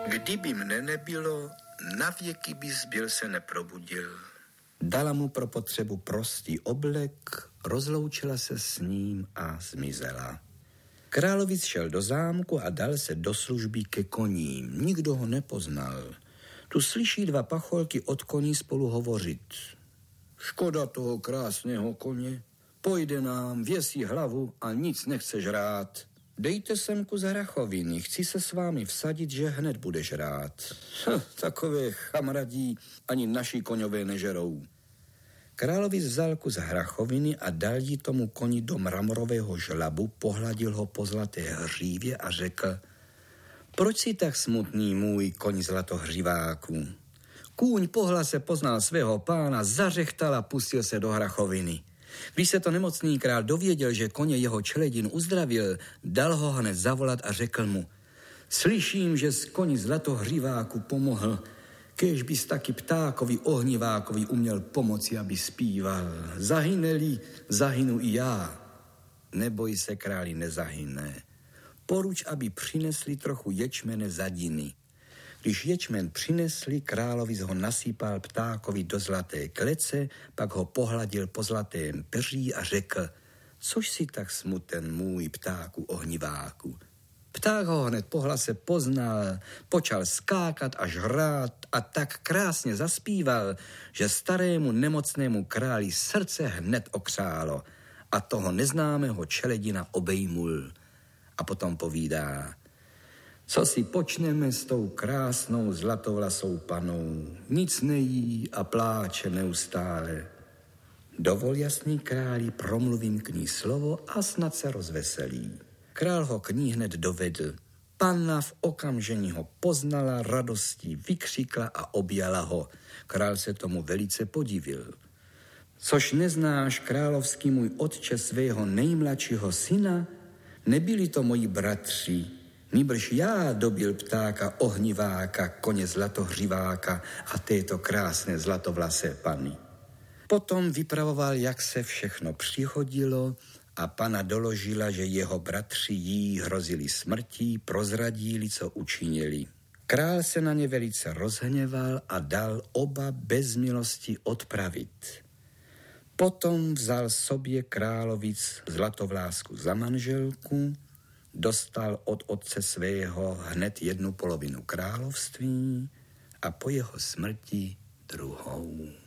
Kdyby mne nebylo, navěky bys byl se neprobudil. Dala mu pro potřebu prostý oblek, rozloučila se s ním a zmizela. Královic šel do zámku a dal se do služby ke koním. Nikdo ho nepoznal. Tu slyší dva pacholky od koní spolu hovořit. Škoda toho krásného koně. Pojde nám, věsí hlavu a nic nechce žrát. Dejte sem kus hrachoviny, chci se s vámi vsadit, že hned budeš rád. Takové chamradí ani naši koňové nežerou. Královic vzal kus hrachoviny a dal jí tomu koni do mramorového žlabu, pohladil ho po zlaté hřívě a řekl: Proč si tak smutný, můj koň zlatohřiváku? Kůň po hlase poznal svého pána, zařechtal a pustil se do hrachoviny. Když se to nemocný král dověděl, že koně jeho čeledin uzdravil, dal ho hned zavolat a řekl mu: Slyším, že z koni zlatohřiváku pomohl. Kéž bys taky ptákovi ohnivákovi uměl pomoci, aby zpíval. Zahyne-li, zahynu i já. Neboj se, králi, nezahyne. Poruč, aby přinesli trochu ječmene zadiny. Když ječmen přinesli, královic ho nasypal ptákovi do zlaté klece, pak ho pohladil po zlatém peří a řekl: Což si tak smuten, můj ptáku ohniváku? Pták ho hned po hlase poznal, počal skákat a žrát a tak krásně zaspíval, že starému nemocnému králi srdce hned okřálo a toho neznámého čeledina obejmul. A potom povídá: Co si počneme s tou krásnou zlatovlasou panou? Nic nejí a pláče neustále. Dovol, jasný králi, promluvím k ní slovo a snad se rozveselí. Král ho k ní hned dovedl. Panna v okamžení ho poznala, radostí vykřikla a objala ho. Král se tomu velice podivil. Což neznáš, královský můj otče, svého nejmladšího syna? Nebyli to moji bratři, nýbrž já dobil ptáka ohniváka, koně zlatohřiváka a této krásné zlatovlasé panny. Potom vypravoval, jak se všechno přihodilo, a pana doložila, že jeho bratři jí hrozili smrtí, prozradili, co učinili. Král se na ně velice rozhněval a dal oba bez milosti odpravit. Potom vzal sobě královic zlatovlásku za manželku, dostal od otce svého hned 1/2 království a po jeho smrti druhou.